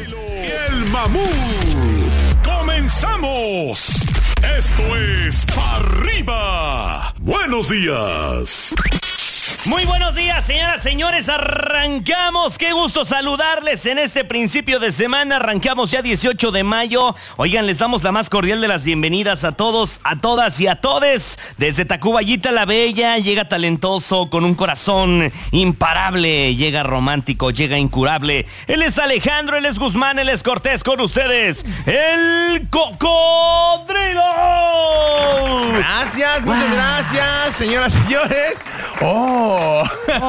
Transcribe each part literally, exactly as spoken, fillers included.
Canelo y el Mamut. ¡Comenzamos! Esto es Pa' Arriba. Buenos días. Muy buenos días, señoras, señores, arrancamos, qué gusto saludarles en este principio de semana, arrancamos ya dieciocho de mayo, oigan, les damos la más cordial de las bienvenidas a todos, a todas y a todes, desde Tacuballita la Bella, llega talentoso, con un corazón imparable, llega romántico, llega incurable, él es Alejandro, él es Guzmán, él es Cortés, con ustedes, el Cocodrilo. Gracias, muchas wow. gracias, señoras y señores. ¡Oh! Oh.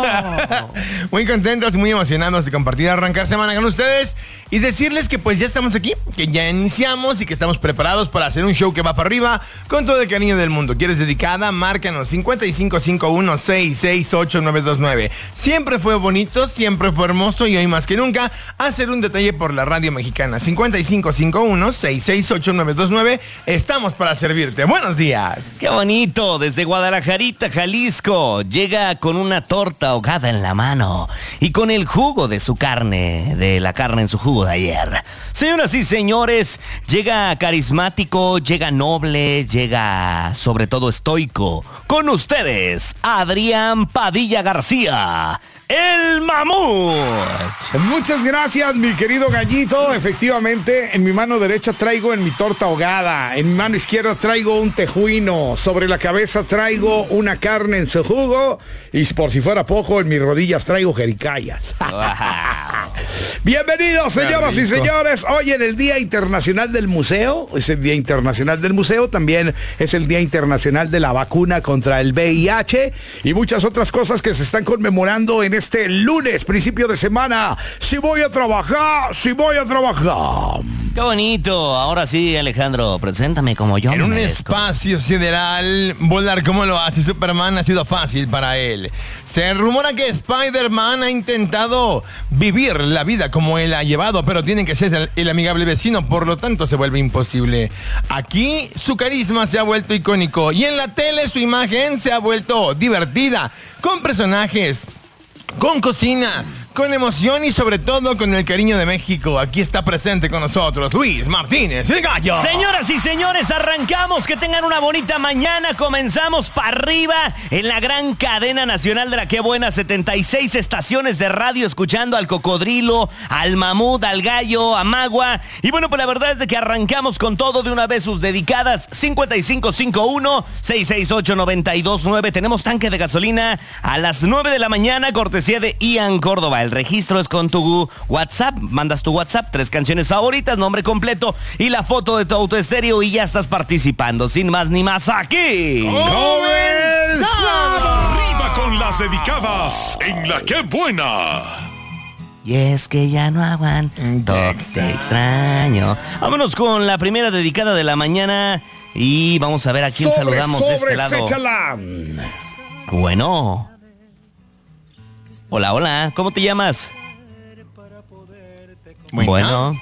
Muy contentos, muy emocionados de compartir, arrancar semana con ustedes y decirles que pues ya estamos aquí, que ya iniciamos y que estamos preparados para hacer un show que va para arriba con todo el cariño del mundo. ¿Quieres dedicada? Márcanos cincuenta y cinco cincuenta y uno sesenta y seis ocho nueve dos nueve. Siempre fue bonito, siempre fue hermoso y hoy más que nunca hacer un detalle por la radio mexicana. cincuenta y cinco cincuenta y uno sesenta y seis ocho nueve dos nueve. Estamos para servirte. Buenos días. Qué bonito, desde Guadalajarita, Jalisco, llega con una torta ahogada en la mano y con el jugo de su carne, de la carne en su jugo de ayer. Señoras y señores, llega carismático, llega noble, llega sobre todo estoico. Con ustedes, Adrián Padilla García, el Mamut. Muchas gracias, mi querido Gallito. Efectivamente, en mi mano derecha traigo en mi torta ahogada, en mi mano izquierda traigo un tejuino, sobre la cabeza traigo una carne en su jugo y por si fuera poco, en mis rodillas traigo jericayas. Wow. Bienvenidos, señoras y señores. Hoy en el Día Internacional del Museo, es el Día Internacional del Museo, también es el Día Internacional de la Vacuna contra el V I H y muchas otras cosas que se están conmemorando en este lunes, principio de semana. Si voy a trabajar, si voy a trabajar. Qué bonito. Ahora sí, Alejandro, preséntame como yo. En un merezco. espacio sideral, volar como lo hace Superman ha sido fácil para él. Se rumora que Spider-Man ha intentado vivir la vida como él ha llevado, pero tiene que ser el, el amigable vecino, por lo tanto se vuelve imposible. Aquí su carisma se ha vuelto icónico y en la tele su imagen se ha vuelto divertida, con personajes, con cocina, con emoción y sobre todo con el cariño de México. Aquí está presente con nosotros Luis Martínez, el Gallo. Señoras y señores, arrancamos. Que tengan una bonita mañana. Comenzamos para arriba en la gran cadena nacional de la Qué Buena. setenta y seis estaciones de radio escuchando al Cocodrilo, al Mamut, al Gallo, a Magua. Y bueno, pues la verdad es de que arrancamos con todo de una vez sus dedicadas. cincuenta y cinco cincuenta y uno sesenta y seis ocho nueve dos nueve. Tenemos tanque de gasolina a las nueve de la mañana, cortesía de Ian Córdoba. El registro es con tu WhatsApp. Mandas tu WhatsApp, tres canciones favoritas, nombre completo y la foto de tu auto estéreo y ya estás participando. Sin más ni más, aquí ¡comenzamos! Arriba con las dedicadas en la Qué Buena. Y es que ya no aguanto, te extraño. Vámonos con la primera dedicada de la mañana y vamos a ver a quién sobre, saludamos sobre, de este lado. Échala. Bueno. Hola, hola, ¿cómo te llamas? Bueno. bueno.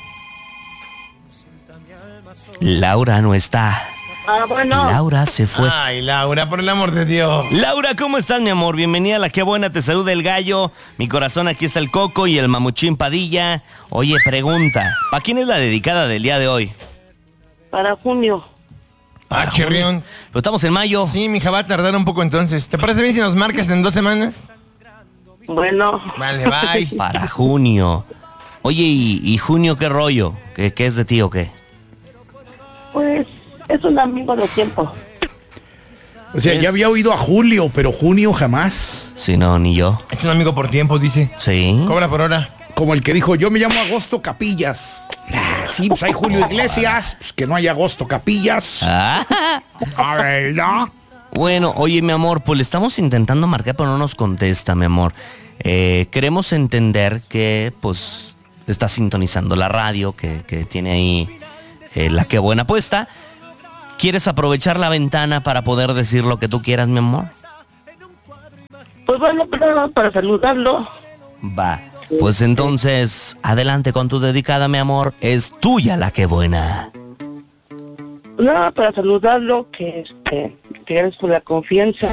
Laura no está. Ah, bueno. Laura se fue. Ay, Laura, por el amor de Dios. Laura, ¿cómo estás, mi amor? Bienvenida a la Qué Buena, te saluda el Gallo. Mi corazón, aquí está el Coco y el Mamuchín Padilla. Oye, pregunta, ¿para quién es la dedicada del día de hoy? Para junio. Ah, chirrión. Pero estamos en mayo. Sí, mija, va a tardar un poco entonces. ¿Te parece bien si nos marcas en dos semanas? Bueno. Vale, bye. Para junio. Oye, ¿y, y junio qué rollo? ¿Qué, ¿Qué es de ti o qué? Pues es un amigo de tiempo. O sea, es... ya había oído a Julio, pero junio jamás. Sí, no, ni yo. Es un amigo por tiempo, dice. Sí. Cobra por hora. Como el que dijo, yo me llamo Agosto Capillas. Ah, sí, pues hay Julio Iglesias. Pues que no hay Agosto Capillas. Ah. A ver, ¿no? Bueno, oye, mi amor, pues le estamos intentando marcar, pero no nos contesta, mi amor. Eh, queremos entender que, pues, está sintonizando la radio, que, que tiene ahí eh, la Qué Buena puesta. ¿Quieres aprovechar la ventana para poder decir lo que tú quieras, mi amor? Pues bueno, para, para saludarlo. Va, pues entonces, adelante con tu dedicada, mi amor. Es tuya la Qué Buena. Nada, para saludarlo, que este, que gracias por la confianza.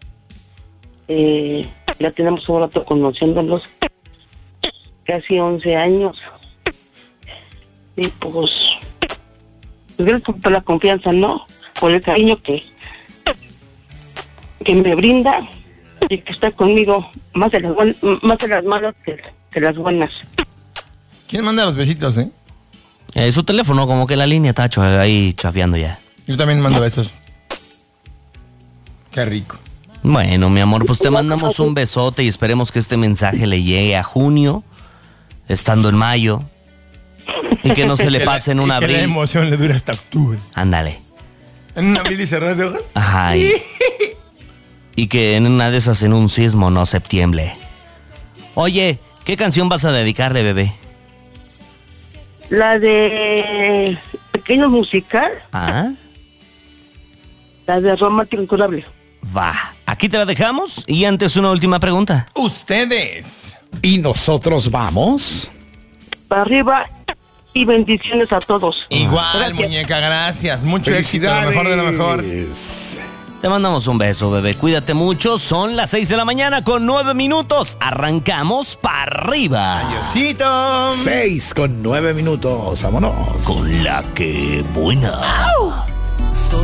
Eh, ya tenemos un rato conociéndonos, casi once años. Y pues, pues gracias por la confianza, ¿no? Por el cariño que, que me brinda y que está conmigo más de las, buen, más de las malas que, que las buenas. ¿Quién manda los besitos, eh? Eh, su teléfono, como que la línea está cho- ahí chafeando ya. Yo también mando besos. Qué rico. Bueno, mi amor, pues te mandamos un besote y esperemos que este mensaje le llegue a junio, estando en mayo, y que no se le pase en un Y que la abril. emoción le dura hasta octubre. Ándale. En un abril y cerrar de ojos. Ajá. Y, y que en una de esas en un sismo no se tiemble. Oye, ¿qué canción vas a dedicarle, bebé? La de Pequeño Musical, Ah, la de Romántico Incurable. va. Aquí te la dejamos y antes una última pregunta. Ustedes. Y nosotros vamos. Para arriba y bendiciones a todos. Igual, Gracias. muñeca, gracias. Mucho éxito, lo mejor de lo mejor. Te mandamos un beso, bebé. Cuídate mucho. Son las seis de la mañana con nueve minutos. Arrancamos para arriba. Adiosito. Seis con nueve minutos. Vámonos. Con la que buena.